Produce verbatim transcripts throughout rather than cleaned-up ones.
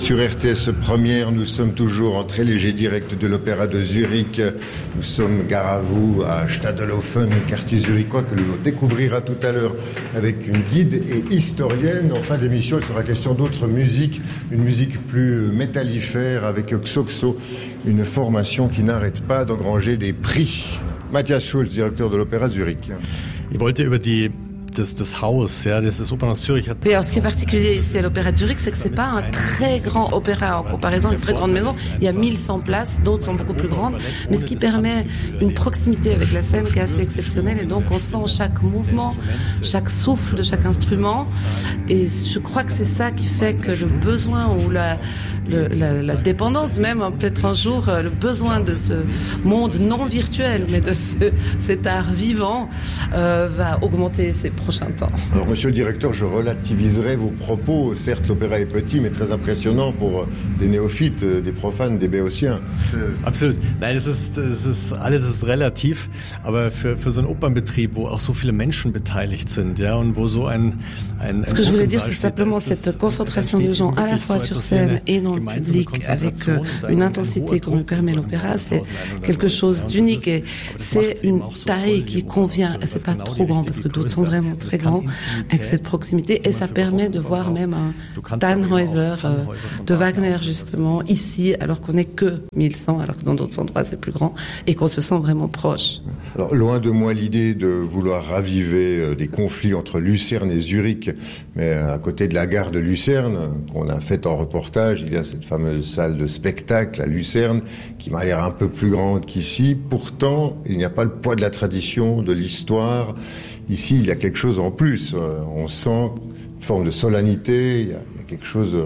Sur R T S Première, nous sommes toujours en très léger direct de l'Opéra de Zurich. Nous sommes gare à vous à Stadelhofen, quartier zurichois que l'on découvrira tout à l'heure avec une guide et historienne. En fin d'émission, il sera question d'autres musiques, une musique plus métallifère avec Xoxo, une formation qui n'arrête pas d'engranger des prix. Matthias Schulz, directeur de l'Opéra de Zurich. Ich wollte über die Das, das Haus, ja, das, das Opernhaus Zürich hat... Mais alors, ce qui est particulier ici à l'Opéra de Zurich, c'est que c'est pas un très grand opéra en comparaison, une très grande maison. Il y a mille cent places, d'autres sont beaucoup plus grandes, mais ce qui permet une proximité avec la scène qui est assez exceptionnelle, et donc on sent chaque mouvement, chaque souffle de chaque instrument, et je crois que c'est ça qui fait que le besoin ou la, le, la, la dépendance même, peut-être un jour, le besoin de ce monde non virtuel, mais de ce, cet art vivant, euh, va augmenter ses prochain temps. Alors, monsieur le directeur, je relativiserai vos propos. Certes, l'opéra est petit, mais très impressionnant pour des néophytes, des profanes, des Béotiens. Absolut. Nein, das ist, das ist, alles ist relativ. Aber für, für so einen Opernbetrieb, wo auch so viele Menschen beteiligt sind, ja, und wo so ein, ein, ein Ce que je voulais dire, c'est simplement cette concentration de gens à la fois sur scène et dans le public avec une intensité qu'on nous permet l'opéra, c'est quelque chose d'unique et c'est une taille qui convient. C'est pas trop grand parce que d'autres sont vraiment très grand, avec cette proximité, et ça permet de voir même un Tannhäuser euh, de Wagner justement ici, alors qu'on n'est que mille cent, alors que dans d'autres endroits c'est plus grand, et qu'on se sent vraiment proche. Alors, loin de moi l'idée de vouloir raviver euh, des conflits entre Lucerne et Zurich, mais à côté de la gare de Lucerne, qu'on a faite en reportage, il y a cette fameuse salle de spectacle à Lucerne, qui m'a l'air un peu plus grande qu'ici. Pourtant, il n'y a pas le poids de la tradition, de l'histoire. Ici, il y a quelque chose en plus. On sent une forme de solennité, il y a, il y a quelque chose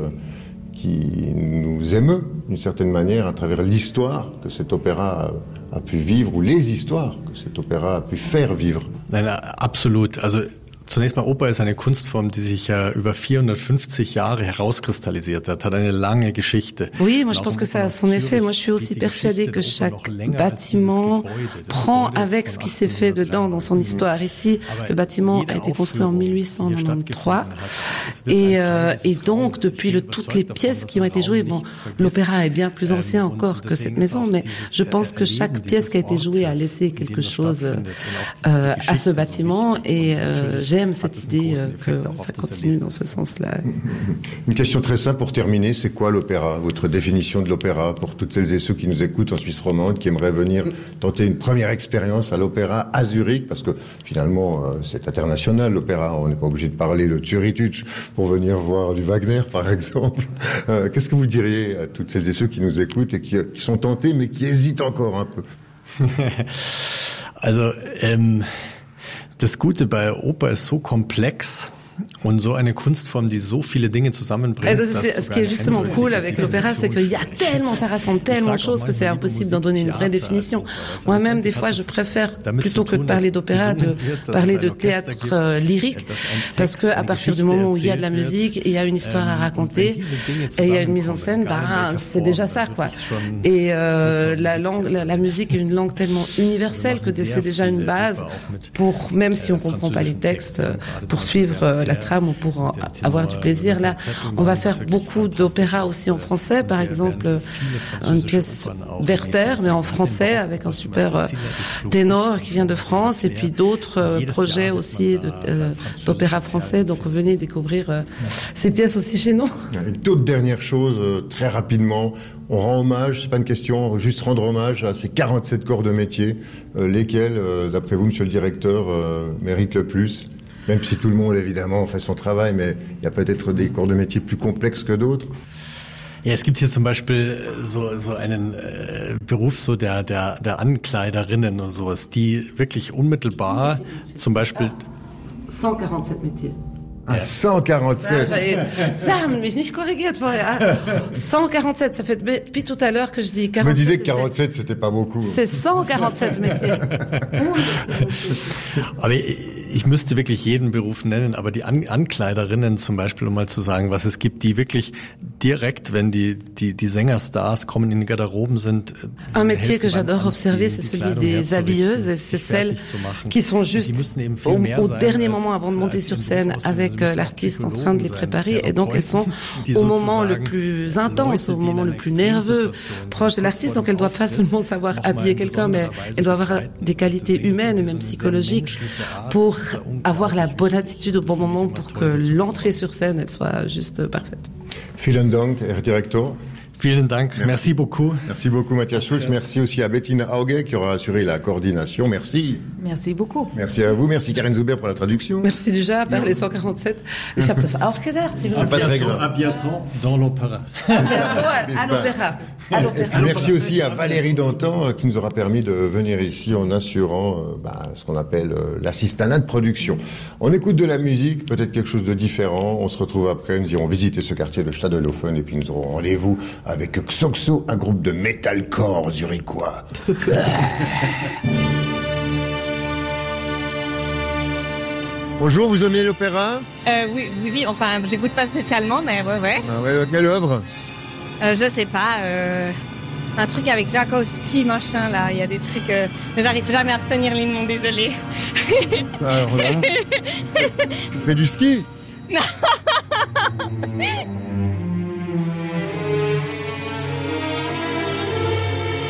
qui nous émeut, d'une certaine manière, à travers l'histoire que cet opéra a, a pu vivre, ou les histoires que cet opéra a pu faire vivre. Nein, absolut. Also zunächst mal, Oper ist eine Kunstform, die sich ja über vierhundertfünfzig Jahre herauskristallisiert hat, hat eine lange Geschichte. Oui, moi je pense que ça a son effet. Moi je suis aussi persuadée que chaque bâtiment prend avec ce qui s'est fait dedans dans son histoire. Ici, le bâtiment a été construit en mille huit cent quatre-vingt-treize et, euh, et donc depuis le, toutes les pièces qui ont été jouées, bon, l'opéra est bien plus ancien encore que cette maison, mais je pense que chaque pièce qui a été jouée a laissé quelque chose euh, à ce bâtiment, et euh, j'ai J'aime cette idée euh, que ça continue dans ce sens-là. Une question très simple pour terminer, c'est quoi l'opéra? Votre définition de l'opéra pour toutes celles et ceux qui nous écoutent en Suisse romande, qui aimeraient venir tenter une première expérience à l'opéra à Zurich, parce que finalement euh, c'est international l'opéra, on n'est pas obligé de parler de Zürich pour venir voir du Wagner par exemple. Euh, qu'est-ce que vous diriez à toutes celles et ceux qui nous écoutent et qui, qui sont tentés mais qui hésitent encore un peu? Also, ähm das Gute bei Oper ist so komplex und so eine Kunstform, die so viele Dinge zusammenbringt. Also, ce qui est justement cool avec l'opéra, c'est qu'il y a tellement, ça rassemble tellement de choses que c'est impossible d'en donner une vraie définition. Moi-même, des fois, je préfère, plutôt que de parler d'opéra, de parler de théâtre euh, lyrique, parce que à partir du moment où il y a de la musique, et il y a une histoire à raconter, et il y a une mise en scène, bah, c'est déjà ça, quoi. Et euh, la langue, la, la musique est une langue tellement universelle que c'est déjà une base pour, même si on comprend pas les textes, pour suivre euh, la trame ou pour avoir du plaisir. Là, on va faire beaucoup d'opéras aussi en français, par exemple une pièce Werther, mais en français avec un super ténor qui vient de France, et puis d'autres projets aussi de, euh, d'opéra français. Donc venez découvrir euh, ces pièces aussi chez nous. Une toute dernière chose, euh, très rapidement, on rend hommage, c'est pas une question, juste rendre hommage à ces quarante-sept corps de métier, euh, lesquels, euh, d'après vous, monsieur le directeur, euh, méritent le plus? Même si tout le monde, évidemment, fait son travail, mais il y a peut-être des corps de métier plus complexes que d'autres. Ja, es gibt hier zum Beispiel so, so einen äh, Beruf so der, der, der Ankleiderinnen und sowas, die wirklich unmittelbar zum Beispiel... cent quarante-sept métiers. Ah, cent quarante-sept. Ça, mais mich nicht korrigiert vorher. cent quarante-sept, ça fait depuis tout à l'heure que je dis quarante-sept. Je me disais que quarante-sept, c'était pas beaucoup. C'est cent quarante-sept métiers. Aber ich müsste wirklich jeden Beruf nennen, aber die An- Ankleiderinnen zum Beispiel, um mal zu sagen, was es gibt, die wirklich direkt, wenn die, die, die Sängerstars kommen in die Garderoben sind. Un métier que j'adore observer, c'est celui des habilleuses, et c'est celles qui sont juste au, au dernier moment avant de monter sur scène avec l'artiste en train de les préparer, et donc elles sont au moment le plus intense, au moment le plus nerveux, proche de l'artiste, donc elles doivent pas seulement savoir habiller quelqu'un, mais elles doivent avoir des qualités humaines et même psychologiques pour avoir la bonne attitude au bon moment pour que l'entrée sur scène elle soit juste parfaite. Vielen Dank, Herr Direktor. Vielen Dank, merci, merci beaucoup. Merci beaucoup Matthias Schulz, merci aussi à Bettina Auge qui aura assuré la coordination, merci. Merci beaucoup. Merci à vous, merci Karen Zuber pour la traduction. Merci déjà, par les cent quarante-sept. Ich habe das auch gedacht. C'est pas très grave. À bientôt dans l'opéra. À bientôt à l'opéra. Merci aussi à Valérie Dantan qui nous aura permis de venir ici en assurant euh, bah, ce qu'on appelle euh, l'assistanat de production. On écoute de la musique, peut-être quelque chose de différent. On se retrouve après, nous irons visiter ce quartier de Stadelhofen et puis nous aurons rendez-vous avec Xoxo, un groupe de metalcore zurichois. Bonjour, vous aimez l'opéra? euh, oui, oui, oui, enfin, j'écoute pas spécialement, mais ouais, ouais. Ah ouais, quelle œuvre? Euh, je sais pas, euh, un truc avec Tchaïkovski, machin, là, il y a des trucs, euh, mais j'arrive jamais à retenir les noms, désolé. Alors là, tu fais du ski? Non.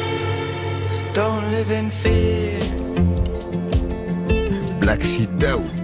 Don't live in fear. Black Sea Doubt.